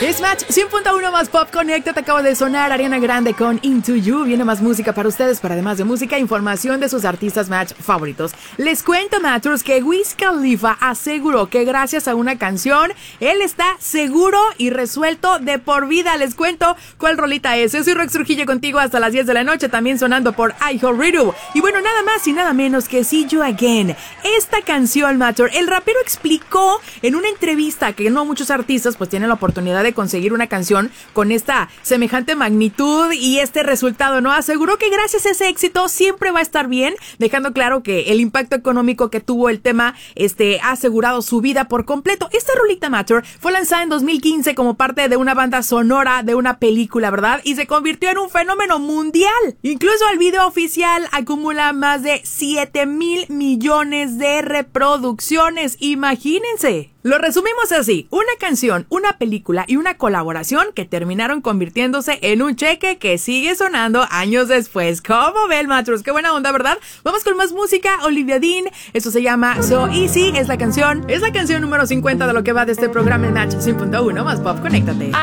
Es Match 100.1 más Pop Connecta. Te acaba de sonar Ariana Grande con Into You. Viene más música para ustedes, pero además de música, información de sus artistas Match favoritos. Les cuento, Matchers, que Wiz Khalifa aseguró que gracias a una canción, él está seguro y resuelto de por vida. Les cuento cuál rolita es. Yo soy Rex Trujillo contigo hasta las 10 de la noche, también sonando por iHeartRadio. Y bueno, nada más y nada menos que See You Again. Esta canción, Matcher, el rapero explicó en una entrevista que no muchos artistas pues tienen la oportunidad de conseguir una canción con esta semejante magnitud y este resultado, ¿no? Aseguró que gracias a ese éxito siempre va a estar bien, dejando claro que el impacto económico que tuvo el tema ha asegurado su vida por completo. Esta rolita, Matter, fue lanzada en 2015 como parte de una banda sonora de una película, ¿verdad? Y se convirtió en un fenómeno mundial. Incluso el video oficial acumula más de 7,000 millones de reproducciones. Imagínense. Lo resumimos así: una canción, una película y una colaboración que terminaron convirtiéndose en un cheque que sigue sonando años después. ¿Cómo ven, Matros? Qué buena onda, ¿verdad? Vamos con más música. Olivia Dean, esto se llama So Easy, es la canción número 50 de lo que va de este programa en Match 100.1 más Pop. Conéctate.